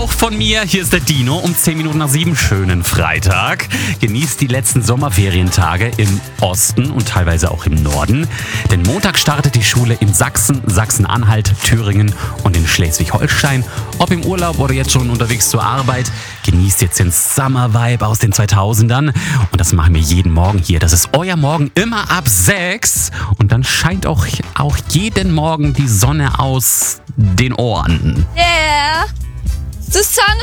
Auch von mir, hier ist der Dino um 10 Minuten nach 7. Schönen Freitag. Genießt die letzten Sommerferientage im Osten und teilweise auch im Norden. Denn Montag startet die Schule in Sachsen, Sachsen-Anhalt, Thüringen und in Schleswig-Holstein. Ob im Urlaub oder jetzt schon unterwegs zur Arbeit, genießt jetzt den Summer-Vibe aus den 2000ern. Und das machen wir jeden Morgen hier. Das ist euer Morgen immer ab 6. Und dann scheint auch jeden Morgen die Sonne aus den Ohren. Yeah, the sun